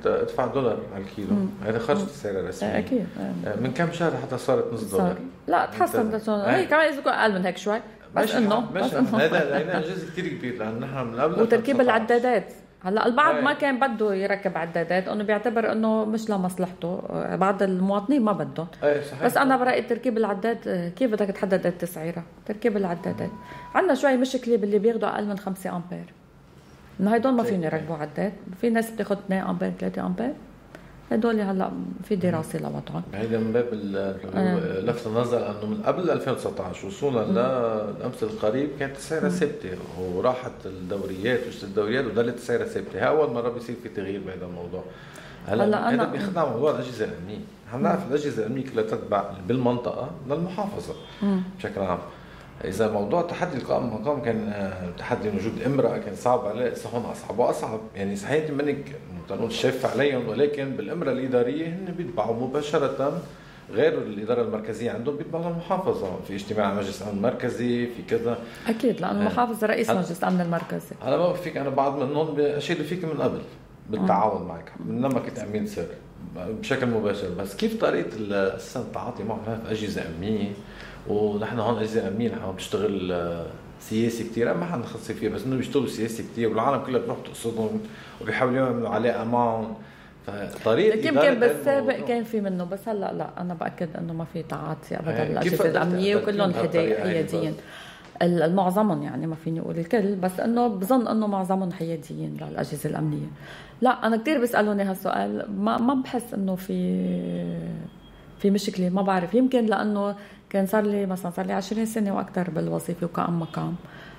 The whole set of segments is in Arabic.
ادفع $1 على الكيلو. هذا خرجت السعر الرسمي اكيد. من كم شهر حتى صارت $0.5. لا تحسن هي كمان اذا اقل من هيك شوي، بس انه هذا جزء كتير كبير، لان نحن من قبل وتركيب العدادات. هلا البعض ما كان بده يركب عدادات، انه بيعتبر انه مش لمصلحته، بعض المواطنين ما بدهم. بس انا برايي تركيب العداد كيف بدك تحدد التسعيره؟ تركيب العدادات عندنا شوي مشكله باللي بياخذوا اقل من 5 امبير، انه هدول ما فيني يركبوا عداد. في ناس بتاخذ 2 امبير 3 امبير، هدول هلا في دراسه لوضعهم. هيدا من باب لفت النظر انه من قبل 2019 وصولا للامس القريب كانت السعر ثابته، وراحت الدوريات واشترت الدوريات وضلت السعر ثابته. هي اول مره بيصير في تغيير بهذا الموضوع. هلا هذا بيخدم موضوع الاجهزه الامنيه. نعرف الاجهزه الامنيه كلها تتبع بالمنطقه للمحافظه بشكل عام. اذا موضوع تحدي القائم المقام كان تحدي وجود امراه كان صعب عليه، هون اصعب واصعب. يعني صحيح منك تنقول الشاف عليهم، ولكن بالامراه الاداريه هن بيتبعوا مباشره، غير الاداره المركزيه عندهم بيتبعوا المحافظه. في اجتماع مجلس الامن المركزي في كذا اكيد، لانه المحافظه رئيس مجلس الامن المركزي. هلا ما بفيك انا بعض منهم اشيل فيك من قبل بالتعاون معك منما كنت امين سر بشكل مباشر. بس كيف طريقه التعاطي معهم في اجهزه امنيه؟ ونحن هون اجهزه امنيه نحن بنشتغل سياسي كتير، ما حنخصص فيه، بس انه بيشتغلوا سياسي كتير والعالم كلها بتروح تقصدهم وبيحاولوا يعملوا علاقه معهم. فطريقه يمكن بالسابق كان في منه، بس هلا لا، انا باكد انه ما في تعاطي ابدا بالاجهزه الامنيه، وكلهم حياديين. المعظمهم يعني ما فيني اقول الكل، بس انه بظن انه معظمهم حياديين للاجهزه الامنيه. لا انا كتير بيسالوني هالسؤال، ما بحس انه في مشكله. ما بعرف، يمكن لانه كان صار لي 20 سنه واكثر بالوظيفه وقائم مقام.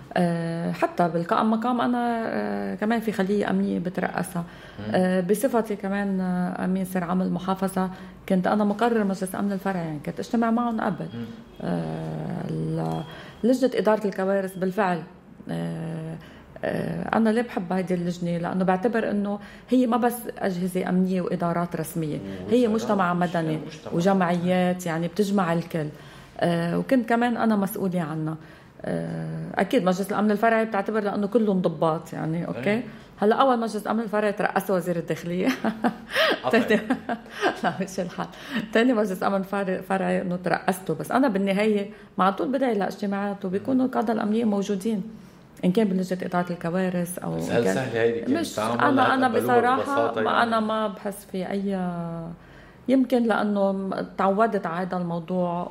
حتى بالقائم مقام انا كمان في خليه امنيه بترأسها. بصفتي كمان امين سر عام المحافظه، كنت انا مقرر مجلس امن الفرع، يعني كنت اجتمع معهم قبل. لجنه اداره الكوارث بالفعل أنا ليه بحب هذه اللجنة؟ لأنه بعتبر أنه هي ما بس أجهزة أمنية وإدارات رسمية، هي مجتمع مدني وجمعيات، يعني بتجمع الكل. وكنت كمان أنا مسؤولة عنها. أكيد مجلس الأمن الفرعي بتعتبر لأنه كلهم ضباط يعني أوكي. هلا أول مجلس أمن الفرعي ترأسه وزير الداخلية. لا مش الحال. تاني مجلس أمن فرعي إنه ترأسته، بس أنا بالنهاية مع طول بدعي لاجتماعات وبيكونوا القادة الأمنيين موجودين، إن كان بلجنة إدارة الكوارث أو مش. أنا بصراحة أنا ما بحس في أي، يمكن لأنه تعودت على هذا الموضوع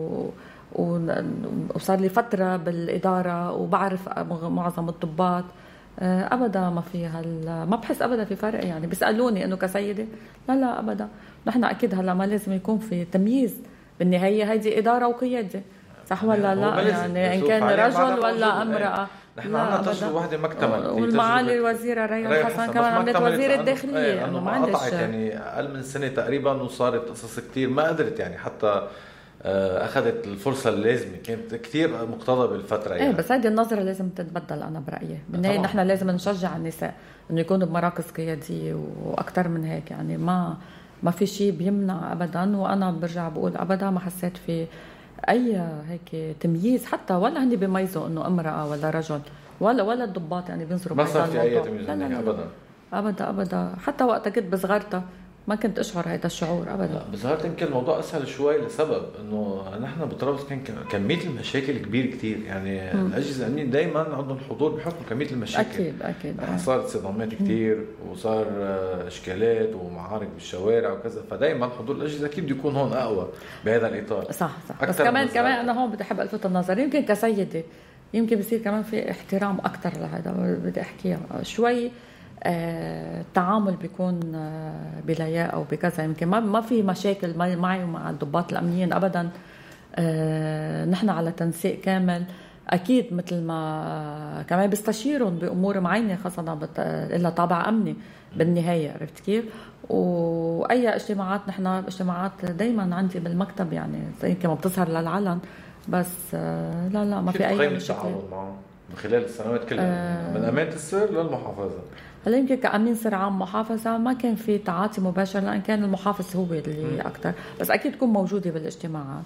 وصار لي فترة بالإدارة وبعرف معظم الضباط. أبدا ما في ما بحس أبدا في فرق. يعني بيسألوني إنه كسيدة، لا أبدا. نحن أكيد هلا ما لازم يكون في تمييز، بالنهاية هيدي إدارة وقيادة، صح ولا لا؟ يعني إن كان رجل ولا امرأة. نحن عندنا تجربة واحدة ما اكتملت، والمعالي الوزيرة ريان حسن كمان عملت وزير الداخلية، أنه ما قطعت يعني أقل من سنة تقريبا، وصارت قصص كتير ما قدرت يعني حتى أخذت الفرصة اللازمة، كانت كتير مقتضبة بالفترة يعني. بس هذه النظرة لازم تتبدل. أنا برأيي بالنهاية نحن لازم نشجع النساء إنه يكونوا بمراكز قيادية وأكتر من هيك. يعني ما في شيء بيمنع أبدا، وأنا برجع بقول أبدا ما حسيت في أي هيك تمييز حتى، ولا هني بيميزوا إنه امرأة ولا رجل ولا الضباط يعني بينظروا ما صار في أي تمييز أبدا. حتى وقت كنت بصغرتها ما كنت أشعر هذا الشعور أبدا. بصغرت يمكن الموضوع أسهل شوي لسبب إنه نحن بطرابلس كان كمية المشاكل كبير كتير. يعني الأجهزة الأمنية دايما عندهم حضور بحكم كمية المشاكل. أكيد. صارت صدامات كتير وصار إشكالات ومعارك بالشوارع وكذا، فدايما حضور الأجهزة أكيد يكون هون أقوى بهذا الإطار. صح. بس كمان أنا هون بدي أحب ألفت النظر، يمكن كسيدة يمكن بصير كمان في احترام أكتر لهذا. بدي أحكيها شوي. التعامل بيكون بلياقة أو بكذا. يمكن ما في مشاكل معي ومع الضباط الأمنيين أبدا. نحن على تنسيق كامل أكيد، مثل ما كمان بستشيرهم بأمور معينة خاصة إلا طابع أمني بالنهاية. عرفت كيف؟ وأي اجتماعات، نحن اجتماعات دايما عندي بالمكتب، يعني يمكن ما بتظهر للعلن، بس لا ما في أي مشكلة معهم من خلال السنوات كلها من أمانة السر للمحافظة. هلا يمكن كأمين سر عام محافظة ما كان في تعاطي مباشر، لأن كان المحافظ هو اللي أكتر، بس أكيد تكون موجودة بالاجتماعات.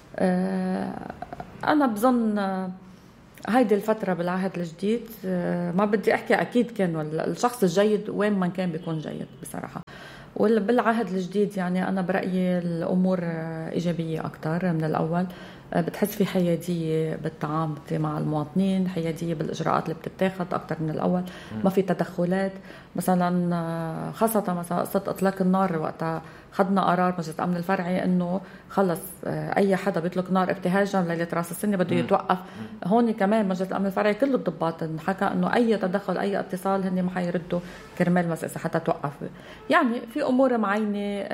أنا بظن هيدي الفترة بالعهد الجديد ما بدي أحكي أكيد كان الشخص الجيد وين ما كان بيكون جيد بصراحة، وبالعهد الجديد يعني أنا برأيي الأمور إيجابية أكتر من الأول. بتحس في حيادية بالتعامل مع المواطنين، حيادية بالإجراءات اللي بتتاخد أكتر من الأول. ما في تدخلات مثلا، خاصة مثلا قصة إطلاق النار. وقتها خدنا قرار مجلس الأمن الفرعي إنه خلص أي حدا بيطلق نار ابتهاجا ليلة رأس السنة بده يتوقف. هون كمان مجلس الأمن الفرعي كل الضباط انحكى إنه أي تدخل أي اتصال هن ما حيردوا كرمال مسألة حتى توقف. يعني في أمور معينة.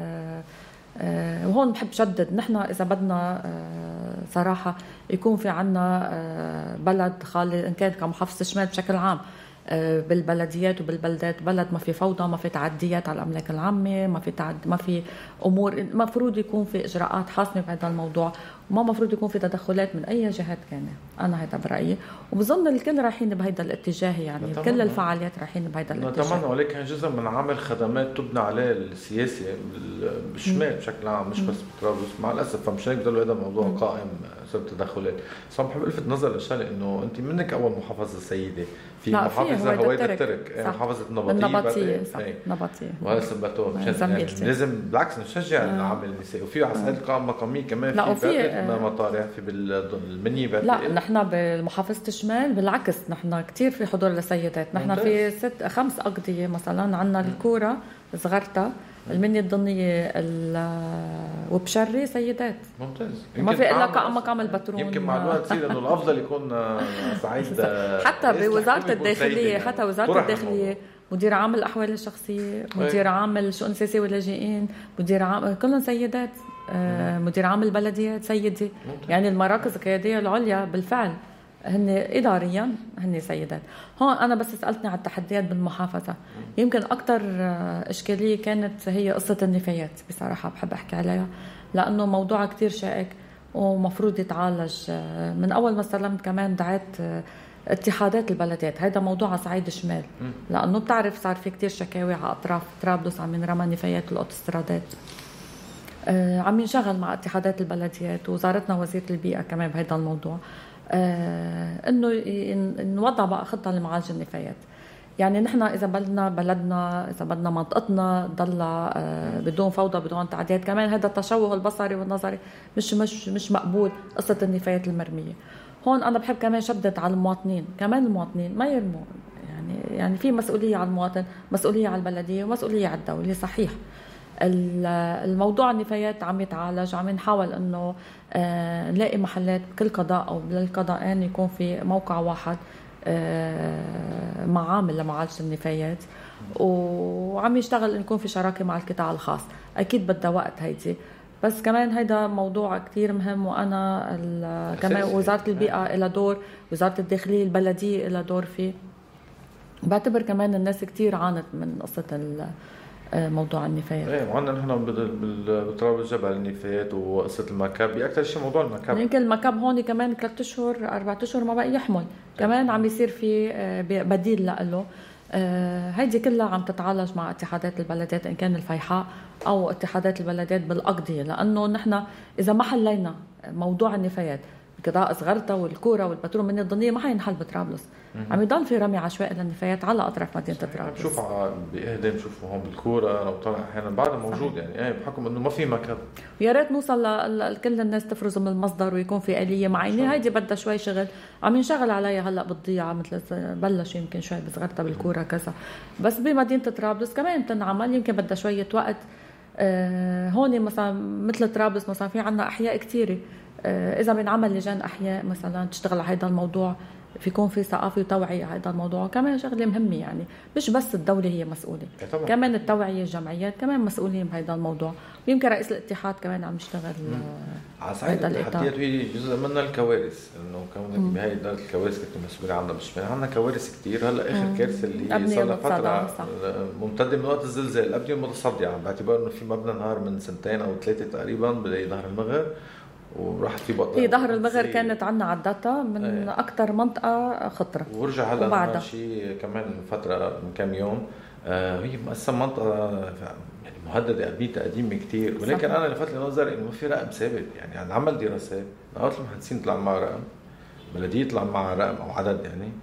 وهون بحب شدد، نحن إذا بدنا صراحة يكون في عنا بلد خالي، إن كان كمحافظة الشمال بشكل عام بالبلديات وبالبلدات، بلد ما في فوضى، ما في تعديات على الأملاك العامة، ما في أمور. مفروض يكون في إجراءات حاسمة بهذا الموضوع، وما مفروض يكون في تدخلات من أي جهات كانت. أنا هذا برأيي، وبظن الكل رايحين بهذا الاتجاه، يعني كل الفعاليات رايحين بهذا الاتجاه. نتمنى، ولكن جزء من عمل خدمات تبنى عليه السياسة بالشمال بشكل عام، مش بس بطرابلس مع الأسف. فمش هيك بضل هذا الموضوع قائم بسبب التدخلات. بس بحب ألفت نظر لشغلة إنه أنت منك أول محافظة سيدة في محافظة هويدا الترك، محافظة النبطية. نبطية وهذا ثبتوه. يعني لازم بالعكس نشجع العمل النسائي. وفي عسائل قائمة مقامية كمان في مطارح في بالمنية. لا نحن بمحافظة الشمال بالعكس، نحن كتير في حضور لسيدات. نحن في 5 أقضية مثلا. عنا الكورة صغرتها، المنية الضنية وبشري سيدات. ممتاز. ما في إلا مقام البترون. يمكن مع الوقت تصير إنه الأفضل يكون صعيد حتى بوزارة الداخلية. حتى وزارة الداخلية مدير عام الأحوال الشخصية، مدير عام الشؤون السياسية واللاجئين، مدير عام كلهم سيدات. مدير عام البلديات سيدة. يعني المراكز القيادية العليا بالفعل هن إداريا هن سيدات. هون أنا بس سألتني على التحديات بالمحافظة. يمكن أكتر إشكالية كانت هي قصة النفايات. بصراحة بحب أحكي عليها لأنه موضوع كتير شائك ومفروض يتعالج. من أول ما استلمت كمان دعيت اتحادات البلديات. هيدا موضوع على صعيد الشمال، لأنه بتعرف صار في كتير شكاوي على أطراف طرابلس عم ينرمى نفايات الأوتوسترادات. عم ينشغل مع اتحادات البلديات ووزارتنا وزيرة البيئة كمان بهذا الموضوع، انه نوضع بقى خطة لمعالجة النفايات. يعني نحن اذا بلدنا اذا بدنا منطقتنا ضل بدون فوضى بدون تعديات. كمان هذا التشوه البصري والنظري مش مقبول. قصة النفايات المرمية هون انا بحب كمان شدد على المواطنين. كمان المواطنين ما يرموا، يعني في مسؤولية على المواطن، مسؤولية على البلدية، ومسؤولية على الدولة. صحيح الموضوع النفايات عم يتعالج، عم نحاول انه نلاقي محلات بكل قضاء او بالقضاءين يكون في موقع واحد معامل لمعالجة النفايات، وعم يشتغل انه يكون في شراكة مع القطاع الخاص. اكيد بدها وقت هيدي، بس كمان هيدا موضوع كتير مهم. وانا كمان وزارة البيئة لها دور، وزارة الداخلية البلدية لها دور فيه. بعتبر كمان الناس كتير عانت من قصة موضوع النفايات. ايه وعندنا نحن بطرابلس جبل النفايات وقصه المكب. اكثر شيء موضوع المكب. يمكن المكب هون كمان 3 أشهر 4 أشهر ما بقى يحمل. كمان عم يصير في بديل له. هيدي كلها عم تتعالج مع اتحادات البلديات، ان كان الفيحاء او اتحادات البلديات بالاقضيه. لانه نحن اذا ما حلينا موضوع النفايات، قضاء صغرتها والكوره والبترول من الضنيه ما حينحل بطرابلس. عم يضل في رمي عشوائي للنفايات على اطراف مدينه طرابلس. بشوف باهدام بشوفه هون بالكوره انا بطلع احيانا بعد موجود. يعني بحكم انه ما في مكب. يا ريت نوصل لكل الناس تفرز من المصدر ويكون في آلية معينه. هيدي بدها شوي شغل عم ينشغل عليها هلا بالضيعه، مثل بلش يمكن شوي بصغرتها بالكوره كذا. بس بمدينه طرابلس كمان تنعمل، يمكن بدها شويه وقت. هون مثلا مثل طرابلس مثلا في عنا احياء كثيره. اذا بنعمل لجان احياء مثلا تشتغل على هذا الموضوع، في يكون في ثقافه وتوعيه على هذا الموضوع. كمان شغله مهمه، يعني مش بس الدوله هي مسؤوله، كمان التوعيه، الجمعيات كمان مسؤولين بهذا الموضوع. ويمكن رئيس الاتحاد كمان عم يشتغل على صعيد التحديات. هي جزء منها الكوارث، انه كمان بهي اداره الكوارث كنت مسؤوله عنها بالشمال. عندنا كوارث كثير. هلا اخر كارثه اللي صار لها فتره ممتده من وقت الزلزال، الابنيه المتصدعه، باعتبار انه في مبنى انهار من 2 أو 3 تقريبا بدا ظهر المغر وراحت في بطل. هي ظهر المغر كانت عنا عدتها من اكثر منطقه خطره، ورجع هلا شيء كمان فتره من كم يوم. هي مقسم منطقه يعني مهدده قبليتها قديمه كثير. ولكن انا لفت لي نظري انه ما في رقم ثابت. يعني عمل دراسات، نقابه المهندسين طلع معها رقم، بلديه طلع معها رقم او عدد، يعني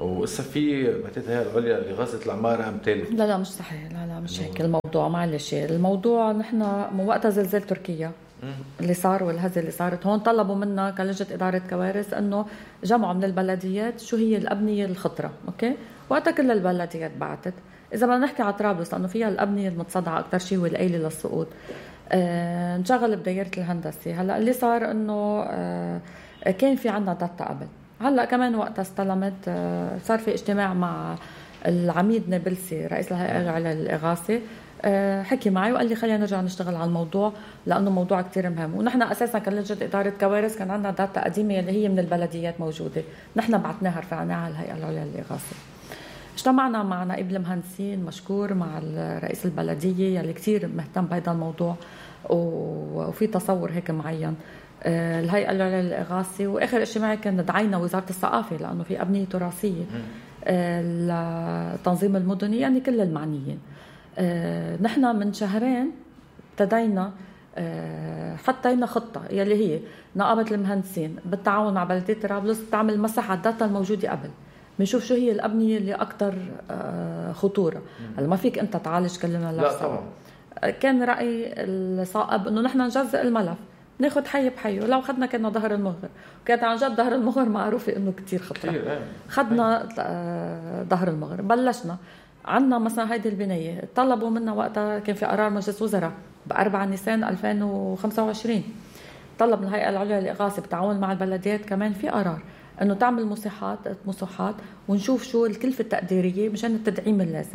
وإسا في بعتقد هي العليا لإغاثة العمارة أمثال. لا مش صحيح، لا مش هيك الموضوع. معلش، الموضوع نحن من وقت زلزال تركيا اللي صار والهزة اللي صارت هون طلبوا منا كلجنة إدارة كوارث إنه جمعوا من البلديات شو هي الأبنية الخطرة. أوكي، وقتها كل البلديات بعتت. إذا بدنا نحكي على طرابلس لأنه فيها الأبنية المتصدعة أكتر شيء والقايلة للسقوط، نشغل بدايرة الهندسة. هلا اللي صار إنه كان في عنا داتا قبل. هلا كمان وقتها استلمت، صار في اجتماع مع العميد نابلسي رئيس الهيئة العليا للإغاثة، حكي معي وقال لي خلينا نرجع نشتغل على الموضوع لأنه موضوع كتير مهم. ونحن أساسا كلجنة إدارة كوارث كان عندنا داتا قديمة اللي هي من البلديات موجودة، نحن بعتناها رفعناها على الهيئة العليا للإغاثة. اجتمعنا مع نائب المهندسين مشكور مع رئيس البلدية يلي كتير مهتم بهذا الموضوع وفي تصور هيك معين، الهيئة العليا للإغاثة. وآخر اجتماع كان دعينا وزارة الثقافة لأنه في أبنية تراثية، التنظيم المدني، يعني كل المعنيين. نحن من شهرين ابتدينا حطينا خطة يلي هي نقابة المهندسين بالتعاون مع بلدية طرابلس تعمل مسح على الداتا الموجودة قبل، بنشوف شو هي الأبنية اللي أكتر خطورة. هلا ما فيك أنت تعالج كلنا لا طبعا. كان رأي الصائب إنه نحن نجزء الملف، ناخد حي بحي. ولو أخذنا كنا ظهر المغر، وكانت عن جد ظهر المغر معروفة إنه كتير خطرة. خدنا ظهر المغر، بلشنا عنا مثلا هيدي البناية طلبوا منا وقتها، كان في قرار مجلس وزراء ب4 نيسان 2025 طلب من الهيئة العليا للإغاثة بالتعاون مع البلديات كمان في قرار انه تعمل مساحات ونشوف شو الكلفة التقديرية مشان التدعيم اللازم.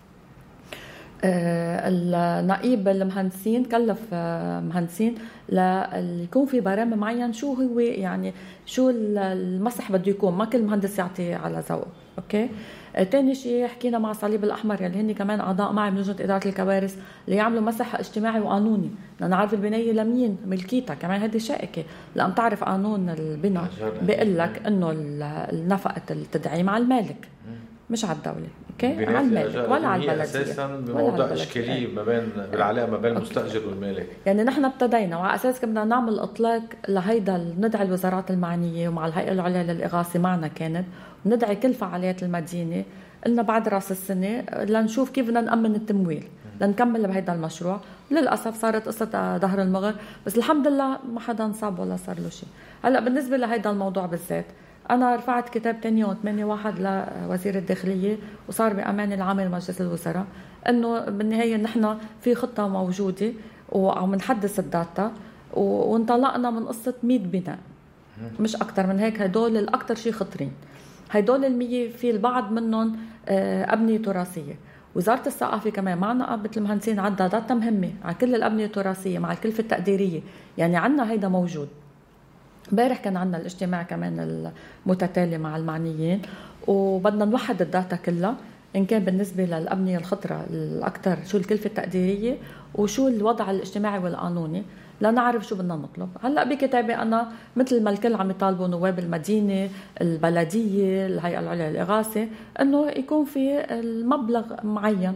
النقيب المهندسين كلف مهندسين ليكون في برامج معين شو هو، يعني شو المسح بده يكون، ما كل مهندس يعطي على ذوقه. اوكي، تاني شيء حكينا مع الصليب الأحمر يلي هني كمان أعضاء معي من لجنة إدارة الكوارث ليعملوا مسح اجتماعي وقانوني، لأن نعرف البناية لمين ملكيتها، كمان هذه شائكة لأن تعرف قانون البناء بيقول لك إنه نفقة التدعيم على المالك مش على الدولة. اوكي، على المالك ولا على البلدية. اساسا بموضوع اشكاليه ما بين بالعلاقه ما بين المستاجر والمالك. يعني نحن ابتدينا وعلى اساس بدنا نعمل اطلاق لهيدا، ندعي الوزارات المعنيه ومع الهيئه العليا للاغاثه معنا كانت، وندعي كل فعاليات المدينه قلنا بعد راس السنه لنشوف كيف بدنا نامن التمويل لنكمل بهيدا المشروع. للاسف صارت قصه ظهر المغر، بس الحمد لله ما حدا انصاب ولا صار له شيء. هلا بالنسبه لهيدا الموضوع بالذات أنا رفعت كتاب تاني يوم 8/1 لوزير الداخلية وصار بأمان العام لمجلس الوزراء إنه بالنهاية نحن في خطة موجودة وعم نحدث الداتا، وانطلقنا من قصة 100 بناء مش أكتر من هيك. هدول الأكتر شيء خطرين، هدول 100 في البعض منهم أبنية تراثية. وزارة الثقافة كمان معنا نقابة المهندسين عندها داتا مهمة على كل الأبنية التراثية مع الكلفة التقديرية، يعني عنا هيدا موجود. امبارح كان عندنا الاجتماع كمان المتتالي مع المعنيين وبدنا نوحد الداتا كلها، إن كان بالنسبة للأبنية الخطرة الأكثر شو الكلفة التقديرية وشو الوضع الاجتماعي والقانوني لنعرف شو بدنا نطلب. هلأ بكتابي أنا مثل ما الكل عم يطالبوا نواب المدينة، البلدية، الهيئة العليا للإغاثة، إنه يكون في المبلغ معين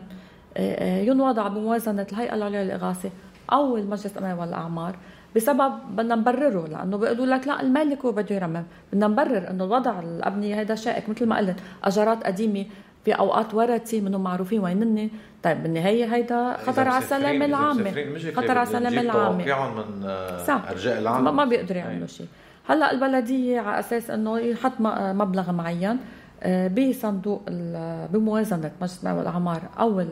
ينوضع بموازنة الهيئة العليا للإغاثة أو المجلس الأمني والأعمار، بسبب بدنا نبرره لانه بيقولوا لك لا المالك هو بده يرمم. بدنا نبرر انه الوضع الابنيه هيدا شائك مثل ما قلت، اجارات قديمه في اوقات ورثي منهم معروفين وينن. طيب بالنهايه هيدا خطر على السلامه العامه، خطر على السلامه العامه من ارجاء العالم ما بيقدروا يعملوا شيء. هلا البلديه على اساس انه يحط مبلغ معين بصندوق بموازنه مجلس الاعمار او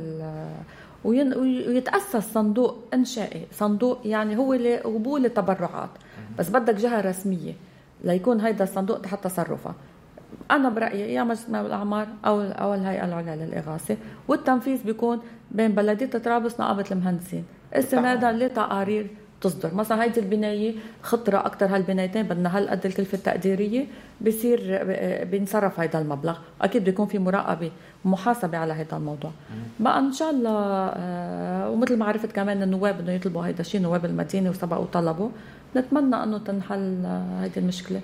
ويتأسس صندوق إنشائي، صندوق يعني هو لقبول التبرعات، بس بدك جهة رسمية ليكون هيدا الصندوق تحت تصرفها. أنا برأيي يا مجلس الأعمار أو الهيئة العليا للإغاثة، والتنفيذ بيكون بين بلدية طرابلس نقابة المهندسين، استنادا لتقارير تصدر. مثلا هيدي البناية خطرة أكتر، هالبنايتين بدنا هالقد الكلفة التقديرية، بيصير بينصرف هيدا المبلغ. أكيد بيكون في مراقبة ومحاسبة على هيدا الموضوع بقى إن شاء الله. ومثل ما عرفت كمان النواب إنه يطلبوا هيدا الشيء، نواب المدينة وسبقوا طلبوا، نتمنى إنه تنحل هيدي المشكلة.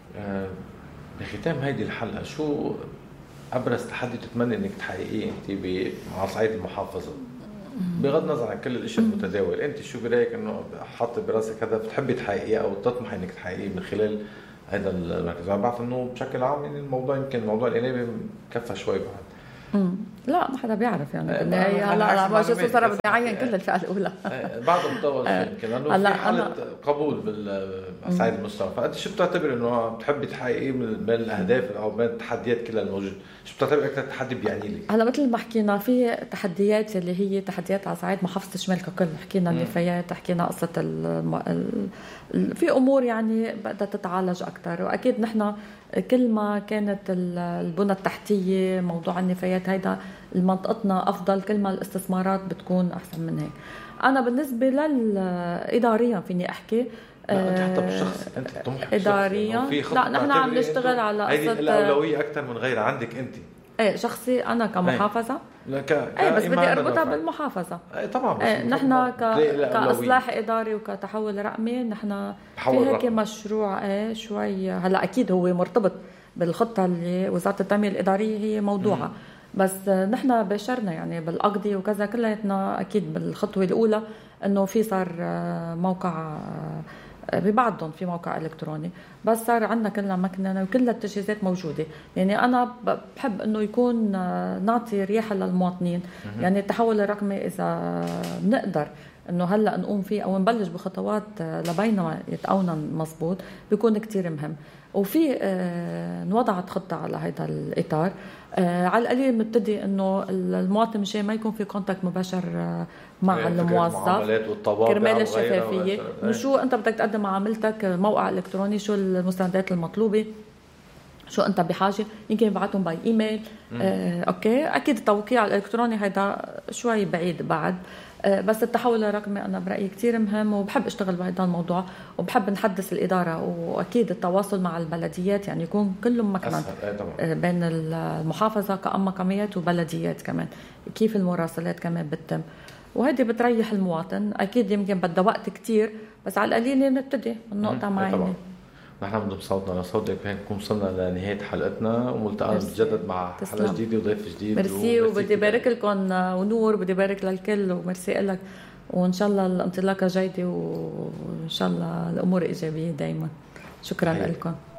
بختام هيدي الحلقة، شو أبرز تحدي تتمنى إنك تحققيه أنت على صعيد المحافظة؟ بغض النظر عن كل الاشياء المتداول، انت شو برايك انه حاطه براسك هدف بتحبي تحققيه او تطمحي انك تحققيه من خلال هذا المركز. انا بعرف انه بشكل عام يعني الموضوع يمكن موضوع الانابه كفى شوي بعد. لا ما حدا بيعرف يعني بالنهايه. هلا ما شو صار بدي اعين كل الفئه الاولى بعد مطول يمكن لانه في حاله قبول بالصعيد المستوى. فانت شو بتعتبر انه بتحبي تحققيه من الاهداف او من التحديات كلها الموجوده؟ شو بتعتبر اكثر تحدي بيعني لك؟ هلا مثل ما حكينا في تحديات اللي هي تحديات على صعيد محافظه الشمال ككل. حكينا النفايات، حكينا قصه في امور يعني بدها تتعالج اكثر. واكيد نحن كل ما كانت البنى التحتيه موضوع النفايات هيدا المنطقتنا افضل، كل ما الاستثمارات بتكون احسن من هيك. انا بالنسبه اداريا فيني احكي انت حتى بالشخص انت طموحك اداريا لا نحن عم نشتغل على قصه الاولويه اكثر من غيرها عندك انت. ايه شخصي انا كمحافظه بس بدي اربطها بالمحافظه. طبعا نحن كاصلاح اداري وكتحول رقمي نحن في هيك مشروع شوي. هلا اكيد هو مرتبط بالخطه اللي وزاره التنميه الاداريه هي موضوعها، بس نحن باشرنا يعني بالاقضيه وكذا كلياتنا اكيد بالخطوه الاولى انه في صار موقع ببعضهم في موقع الكتروني، بس صار عندنا كلنا مكننه وكل التجهيزات موجوده. يعني انا بحب انه يكون نعطي رياحه للمواطنين. يعني التحول الرقمي اذا بنقدر انه هلا نقوم فيه او نبلش بخطوات لبينما يتقونا مزبوط بيكون كتير مهم. وفي انوضعت خطه على هذا الاطار. على القليل مبتدي انه المواطن مشان ما يكون في كونتاكت مباشر مع الموظف كرمال الشفافيه، انه شو انت بدك تقدم معاملتك موقع الكتروني، شو المستندات المطلوبه، شو انت بحاجه، يمكن يبعثهم باي ايميل. اوكي اكيد التوقيع الالكتروني هيدا شوي بعيد بعد، بس التحول الرقمي انا برايي كتير مهم وبحب اشتغل بهذا الموضوع وبحب نحدث الاداره. واكيد التواصل مع البلديات يعني يكون كلهم مكنن بين المحافظه كمقاميات وبلديات كمان، كيف المراسلات كمان بتتم، وهذه بتريح المواطن. اكيد يمكن بدها وقت كتير بس على القليل نبتدي النقطه معينه. نحن بنبسطنا لصوتك. هيك نكون وصلنا لنهاية حلقتنا وملتقانا بتجدد مع حلقة جديدة وضيف جديد. ميرسي وبدي بارك لكم ونور، بدي بارك للكل وميرسي لك، وإن شاء الله الانطلاقة جيدة وإن شاء الله الأمور إيجابية دايما. شكرا لكم.